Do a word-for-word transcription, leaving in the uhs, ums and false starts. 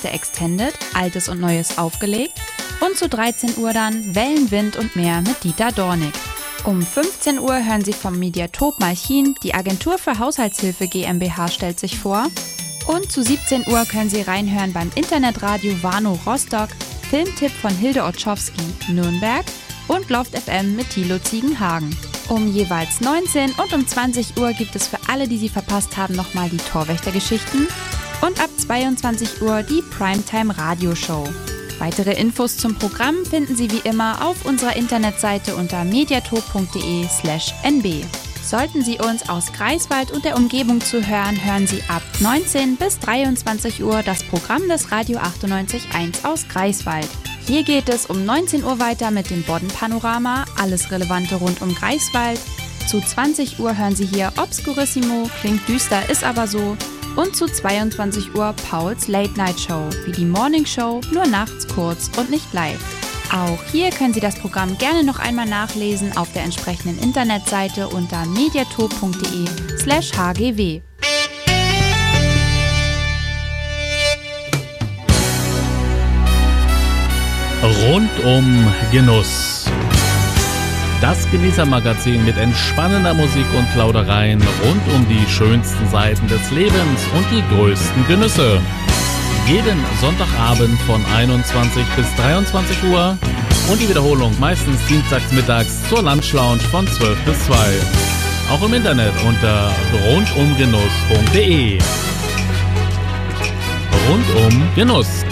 Gäste Extended, Altes und Neues aufgelegt und zu dreizehn Uhr dann Wellen, Wind und Meer mit Dieter Dornig. Um fünfzehn Uhr hören Sie vom Mediatop Malchin, die Agentur für Haushaltshilfe GmbH stellt sich vor. Und zu siebzehn Uhr können Sie reinhören beim Internetradio Warnow Rostock, Filmtipp von Hilde Otschowski, Nürnberg und Loft F M mit Thilo Ziegenhagen. Um jeweils neunzehn und um zwanzig Uhr gibt es für alle, die sie verpasst haben, nochmal die Torwächtergeschichten und ab zweiundzwanzig Uhr die Primetime Radioshow. Weitere Infos zum Programm finden Sie wie immer auf unserer Internetseite unter mediatop.de slash nb. Sollten Sie uns aus Greifswald und der Umgebung zuhören, hören Sie ab neunzehn bis dreiundzwanzig Uhr das Programm des Radio achtundneunzig Komma eins aus Greifswald. Hier geht es um neunzehn Uhr weiter mit dem Bodden-Panorama, alles Relevante rund um Greifswald. Zu zwanzig Uhr hören Sie hier Obscurissimo, klingt düster, ist aber so. Und zu zweiundzwanzig Uhr Pauls Late Night Show, wie die Morning Show, nur nachts kurz und nicht live. Auch hier können Sie das Programm gerne noch einmal nachlesen auf der entsprechenden Internetseite unter mediatop.de slash hgw. Rundum Genuss. Das Genießermagazin mit entspannender Musik und Plaudereien rund um die schönsten Seiten des Lebens und die größten Genüsse. Jeden Sonntagabend von einundzwanzig bis dreiundzwanzig Uhr und die Wiederholung meistens dienstags mittags zur Lunchlounge von zwölf bis zwei. Auch im Internet unter rundumgenuss punkt de. Rundum Genuss.